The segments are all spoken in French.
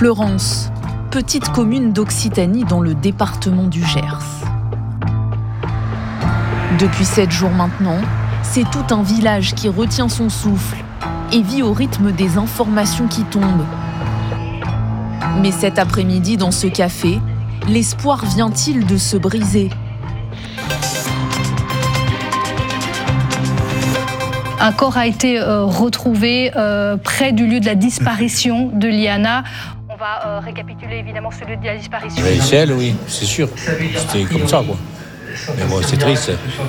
Fleurance, petite commune d'Occitanie dans le département du Gers. Depuis 7 jours maintenant, c'est tout un village qui retient son souffle et vit au rythme des informations qui tombent. Mais cet après-midi, dans ce café, l'espoir vient-il de se briser ? Un corps a été retrouvé près du lieu de la disparition de Liana. On va récapituler évidemment ce lieu de la disparition. Mais c'est elle, oui, c'est sûr. C'était comme ça, quoi. Mais bon, c'est triste.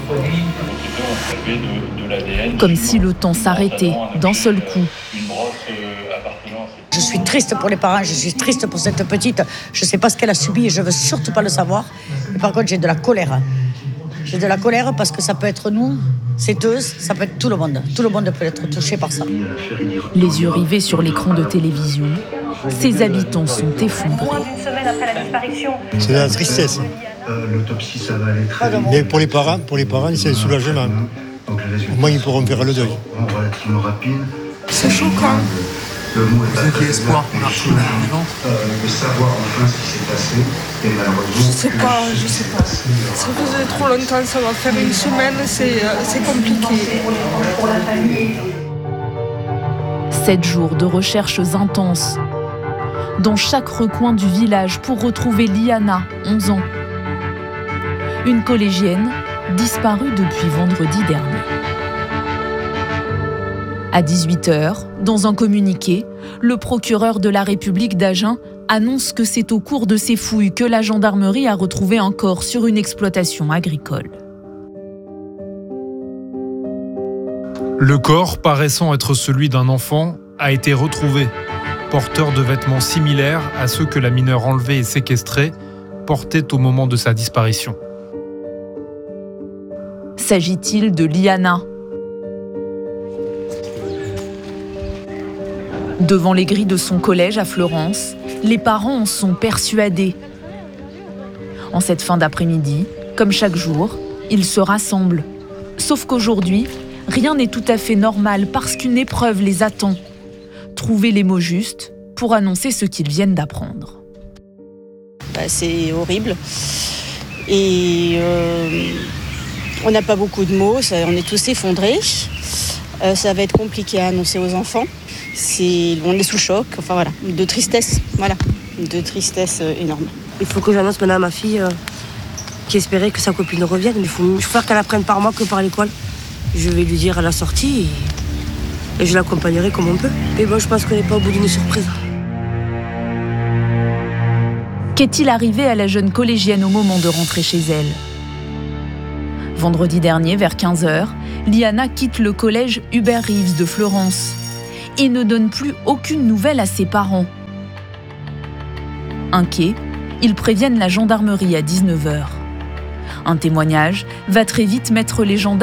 Comme si le temps s'arrêtait d'un seul coup. Je suis triste pour les parents, je suis triste pour cette petite. Je ne sais pas ce qu'elle a subi et je ne veux surtout pas le savoir. Mais par contre, j'ai de la colère. J'ai de la colère parce que ça peut être nous, c'est eux, ça peut être tout le monde. Tout le monde peut être touché par ça. Les yeux rivés sur l'écran de télévision, ses habitants sont effondrés. Moins d'une semaine après la disparition. C'est la tristesse. L'autopsie, ça va aller très vite. Mais pour les parents, c'est un soulagement. Au moins, ils pourront faire le deuil. Relativement rapide. C'est choquant. Le mot est Vous aviez espoir qu'on a retrouvé la vivante. de savoir enfin ce qui s'est passé. Et malheureusement, Je sais pas. Ça faisait trop longtemps, ça va faire une semaine, c'est compliqué. 7 jours de recherches intenses dans chaque recoin du village pour retrouver Liana, 11 ans. Une collégienne disparue depuis vendredi dernier. À 18h, dans un communiqué, le procureur de la République d'Agen annonce que c'est au cours de ces fouilles que la gendarmerie a retrouvé un corps sur une exploitation agricole. Le corps, paraissant être celui d'un enfant, a été retrouvé, porteur de vêtements similaires à ceux que la mineure enlevée et séquestrée portait au moment de sa disparition. S'agit-il de Liana ? Devant les grilles de son collège à Fleurance, les parents en sont persuadés. En cette fin d'après-midi, comme chaque jour, ils se rassemblent. Sauf qu'aujourd'hui, rien n'est tout à fait normal parce qu'une épreuve les attend. Trouver les mots justes pour annoncer ce qu'ils viennent d'apprendre. C'est horrible. Et on n'a pas beaucoup de mots, on est tous effondrés. Ça va être compliqué à annoncer aux enfants. On est sous choc, enfin voilà, de tristesse énorme. Il faut que j'annonce maintenant à ma fille qui espérait que sa copine revienne. Il faut faire qu'elle apprenne par moi que par l'école. Je vais lui dire à la sortie et je l'accompagnerai comme on peut. Et bon, je pense qu'on n'est pas au bout d'une surprise. Qu'est-il arrivé à la jeune collégienne au moment de rentrer chez elle ? Vendredi dernier, vers 15h, Liana quitte le collège Hubert Reeves de Fleurance et ne donne plus aucune nouvelle à ses parents. Inquiets, ils préviennent la gendarmerie à 19h. Un témoignage va très vite mettre les gendarmes